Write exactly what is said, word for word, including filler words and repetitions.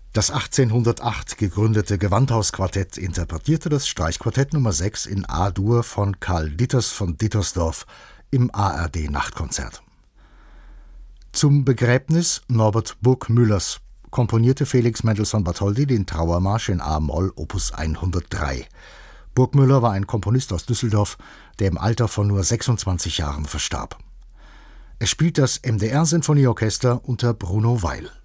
Das achtzehnhundertacht gegründete Gewandhausquartett interpretierte das Streichquartett Nummer sechs in A-Dur von Karl Ditters von Dittersdorf im A R D-Nachtkonzert. Zum Begräbnis Norbert Burgmüllers komponierte Felix Mendelssohn Bartholdy den Trauermarsch in a-Moll Opus hundertdrei. Burgmüller war ein Komponist aus Düsseldorf, der im Alter von nur sechsundzwanzig Jahren verstarb. Er spielt das M D R-Sinfonieorchester unter Bruno Weil.